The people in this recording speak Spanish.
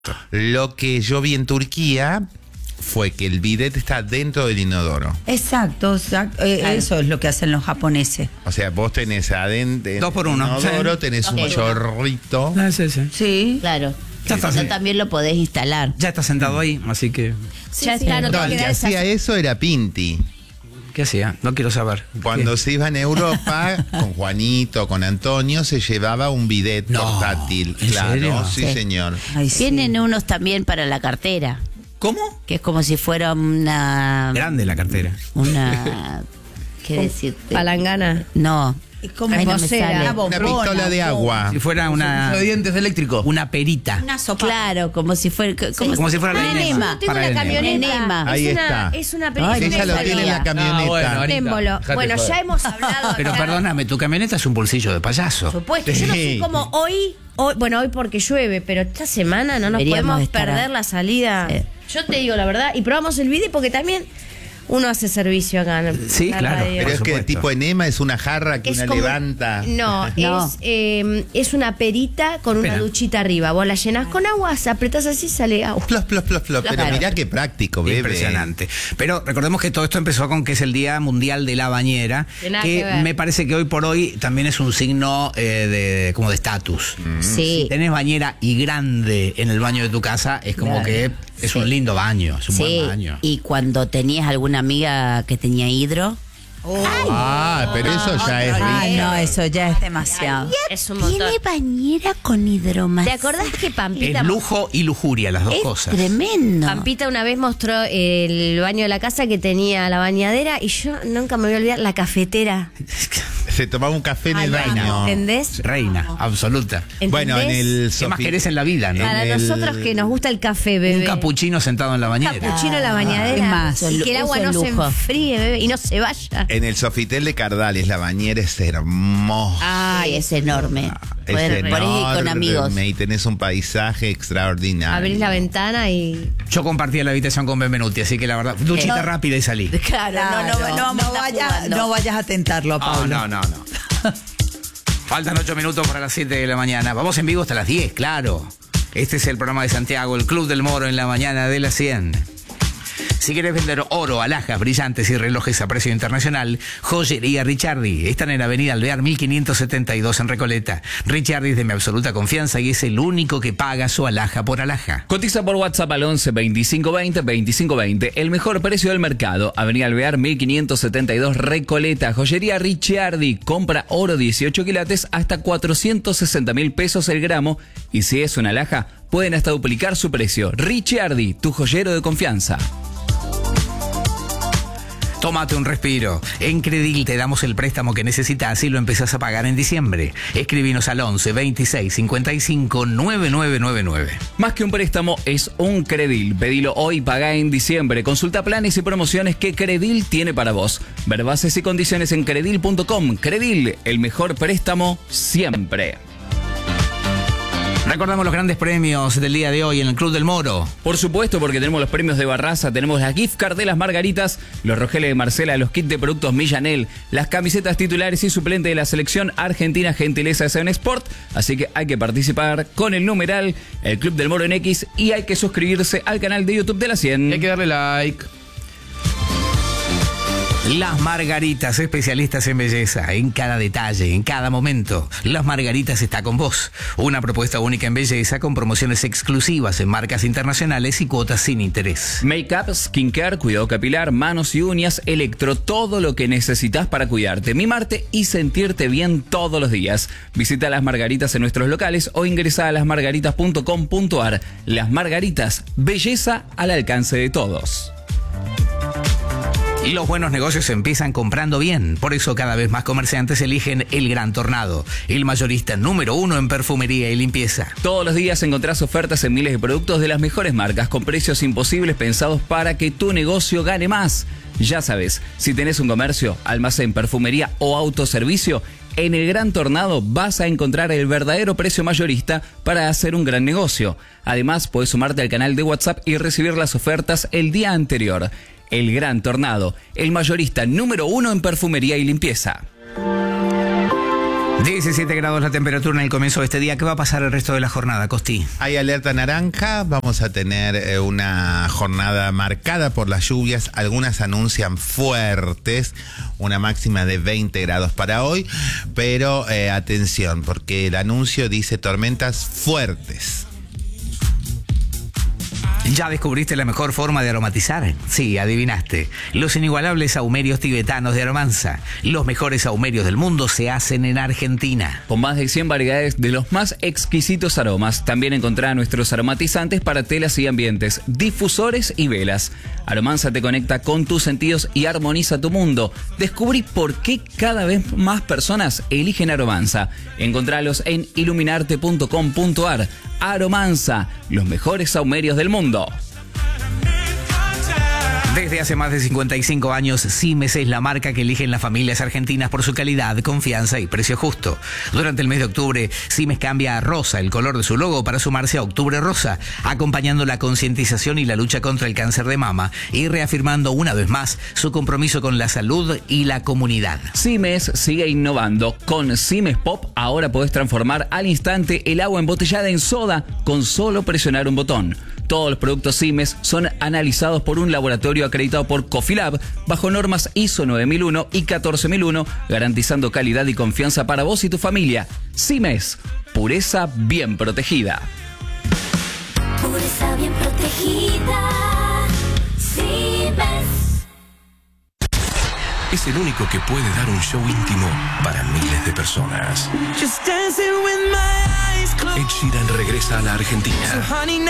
Lo que yo vi en Turquía fue que el bidet está dentro del inodoro. Exacto. Eso es lo que hacen los japoneses. O sea, vos tenés adentro 2 por 1. inodoro, tenés un chorrito. Sí. Claro. Ya está, Eso también lo podés instalar. Ya está sentado ahí, así que... Ya está, no No, te el que queda esa- hacía eso era Pinti. ¿Qué hacía? No quiero saber. Cuando ¿Qué? se iba en Europa, con Juanito, con Antonio, se llevaba un bidet No, portátil. ¿en Claro, serio? sí, Sí. señor. Ay, sí. Tienen unos también para la cartera, ¿Cómo? que es como si fuera una... Grande la cartera. Una... ¿Qué decirte? Palangana. No. Es como Ay, no me vocera. sale. Una Una bombona, pistola de agua. Si fuera una... de dientes eléctrico. Una perita. Una sopa. Claro, como si fuera... Como si fuera la un enema. enema. Tengo Para la el camioneta. enema. Ahí es está. Es una Ay, película. no Ella lo sabía. tiene en la camioneta. bueno, Un Anita, émbolo. dejate Bueno, joder. ya hemos hablado. Pero acá. perdóname, tu camioneta es un bolsillo de payaso. Por supuesto, yo no sé Sí. cómo hoy, bueno, hoy porque llueve, pero esta semana no nos Deberíamos podemos estar perder la salida. Sí. Yo te digo la verdad, y probamos el video porque también uno hace servicio acá en Sí, la claro. radio. Pero Por es que supuesto. tipo enema es una jarra que Es una como- levanta. No, No. es una perita con una Espera. duchita arriba. Vos la llenás con agua, apretás así, sale agua. Plop, plop, plop, plop. Pero Claro. mirá qué práctico, bebé. Impresionante. Pero recordemos que todo esto empezó con que es el Día Mundial de la Bañera, De nada que que ver. me parece que hoy por hoy también es un signo como de estatus. Sí. Si tenés bañera y grande en el baño de tu casa, es como que es un lindo baño, es un Sí, buen baño. y cuando tenías alguna amiga que tenía hidro, Ah, pero eso ya es Ah, rico. no, eso ya es demasiado. Es un montón. bañera con hidromasaje. ¿Te acordás que Es Pampita, lujo y lujuria, las dos Es cosas. tremendo. Pampita una vez mostró el baño de la casa que tenía la bañadera y yo nunca me voy a olvidar la cafetera? Se tomaba un café en el Ay, baño. ¿Entendés? Reina, absoluta. ¿Entendés? Bueno, en el ¿Qué más Sofi- querés en la vida, no? Para en el- nosotros que nos gusta el café, bebé. Un capuchino sentado en la bañera. Capuchino en la bañadera. ¿qué más? Y que el agua no Uso se lujo. enfríe, bebé, y no se vaya. En el Sofitel de Cardales, la bañera es hermosa. Ay, es enorme. Es Podés ir con amigos. enorme y tenés un paisaje extraordinario. Abrís la ventana y... Yo compartía la habitación con Benvenuti, así que la verdad, duchita No. rápida y salí. Claro, No vayas a tentarlo, Pablo. No. Faltan 8 minutos para las 7 de la mañana. Vamos en vivo hasta las 10, claro. Este es el programa de Santiago, el Club del Moro en la mañana de las 100. Si querés vender oro, alhajas, brillantes y relojes a precio internacional, Joyería Ricciardi. Están en Avenida Alvear 1572 en Recoleta. Ricciardi es de mi absoluta confianza y es el único que paga su alhaja por alhaja. Cotiza por WhatsApp al 11 25 20 25 20. El mejor precio del mercado. Avenida Alvear 1572 Recoleta. Joyería Ricciardi. Compra oro 18 quilates hasta 460.000 pesos el gramo. Y si es una alhaja, pueden hasta duplicar su precio. Ricciardi, tu joyero de confianza. Tómate un respiro. En Credil te damos el préstamo que necesitas y lo empezás a pagar en diciembre. Escribinos al 11 26 55 9999. Más que un préstamo, es un Credil. Pedilo hoy y pagá en diciembre. Consulta planes y promociones que Credil tiene para vos. Ver bases y condiciones en credil.com. Credil, el mejor préstamo siempre. Recordamos los grandes premios del día de hoy en el Club del Moro. Por supuesto, porque tenemos los premios de Barraza, tenemos la gift card de las Margaritas, los rogeles de Marcela, los kits de productos Millanel, las camisetas titulares y suplente de la selección argentina gentileza de Seven Sport. Así que hay que participar con el numeral, el Club del Moro en X, y hay que suscribirse al canal de YouTube de la 100. Y hay que darle like. Las Margaritas, especialistas en belleza, en cada detalle, en cada momento. Las Margaritas está con vos. Una propuesta única en belleza con promociones exclusivas en marcas internacionales y cuotas sin interés. Make-up, skincare, cuidado capilar, manos y uñas, electro, todo lo que necesitas para cuidarte, mimarte y sentirte bien todos los días. Visita Las Margaritas en nuestros locales o ingresa a lasmargaritas.com.ar. Las Margaritas, belleza al alcance de todos. Y los buenos negocios empiezan comprando bien. Por eso cada vez más comerciantes eligen El Gran Tornado, el mayorista número 1 en perfumería y limpieza. Todos los días encontrás ofertas en miles de productos de las mejores marcas con precios imposibles pensados para que tu negocio gane más. Ya sabes, si tenés un comercio, almacén, perfumería o autoservicio, en El Gran Tornado vas a encontrar el verdadero precio mayorista para hacer un gran negocio. Además, puedes sumarte al canal de WhatsApp y recibir las ofertas el día anterior. El Gran Tornado, el mayorista número 1 en perfumería y limpieza. 17 grados la temperatura en el comienzo de este día. ¿Qué va a pasar el resto de la jornada, Costi? Hay alerta naranja, vamos a tener una jornada marcada por las lluvias, algunas anuncian fuertes, una máxima de 20 grados para hoy, pero atención, porque el anuncio dice tormentas fuertes. ¿Ya descubriste la mejor forma de aromatizar? Sí, adivinaste. Los inigualables sahumerios tibetanos de Aromansa. Los mejores sahumerios del mundo se hacen en Argentina. Con más de 100 variedades de los más exquisitos aromas. También encontrá nuestros aromatizantes para telas y ambientes, difusores y velas. Aromansa te conecta con tus sentidos y armoniza tu mundo. Descubrí por qué cada vez más personas eligen Aromansa. Encontralos en iluminarte.com.ar. Aromansa, los mejores sahumerios del mundo. Desde hace más de 55 años, Simes es la marca que eligen las familias argentinas por su calidad, confianza y precio justo. Durante el mes de octubre, Simes cambia a rosa el color de su logo para sumarse a Octubre Rosa, acompañando la concientización y la lucha contra el cáncer de mama y reafirmando una vez más su compromiso con la salud y la comunidad. Simes sigue innovando. Con Simes Pop ahora podés transformar al instante el agua embotellada en soda con solo presionar un botón. Todos los productos Simes son analizados por un laboratorio acreditado por Cofilab bajo normas ISO 9001 y 14001, garantizando calidad y confianza para vos y tu familia. Simes, pureza bien protegida. Pureza bien protegida. Simes. Es el único que puede dar un show íntimo para miles de personas. Ed Sheeran regresa a la Argentina.